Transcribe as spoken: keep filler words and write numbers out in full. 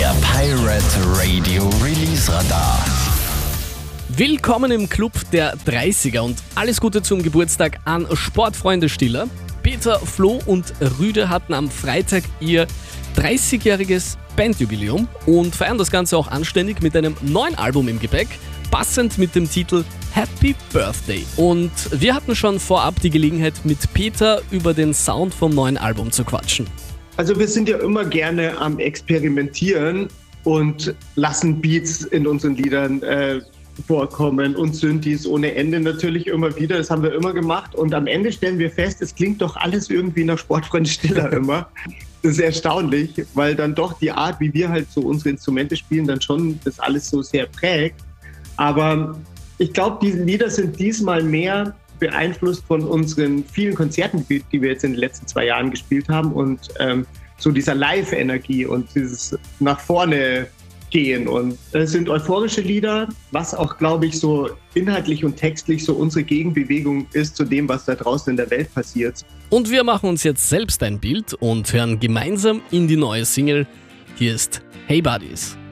Der Pirate Radio Release Radar. Willkommen im Club der dreißiger und alles Gute zum Geburtstag an Sportfreunde Stiller. Peter, Flo und Rüde hatten am Freitag ihr dreißigjähriges Bandjubiläum und feiern das Ganze auch anständig mit einem neuen Album im Gepäck, passend mit dem Titel Happy Birthday. Und wir hatten schon vorab die Gelegenheit, mit Peter über den Sound vom neuen Album zu quatschen. Also wir sind ja immer gerne am Experimentieren und lassen Beats in unseren Liedern äh, vorkommen und Synthes ohne Ende natürlich immer wieder. Das haben wir immer gemacht und am Ende stellen wir fest, es klingt doch alles irgendwie nach Sportfreund Stiller immer. Das ist erstaunlich, weil dann doch die Art, wie wir halt so unsere Instrumente spielen, dann schon das alles so sehr prägt. Aber ich glaube, diese Lieder sind diesmal mehr beeinflusst von unseren vielen Konzerten, die wir jetzt in den letzten zwei Jahren gespielt haben und ähm, so dieser Live-Energie und dieses nach vorne gehen. Und es sind euphorische Lieder, was auch, glaube ich, so inhaltlich und textlich so unsere Gegenbewegung ist zu dem, was da draußen in der Welt passiert. Und wir machen uns jetzt selbst ein Bild und hören gemeinsam in die neue Single. Hier ist Hey Buddies.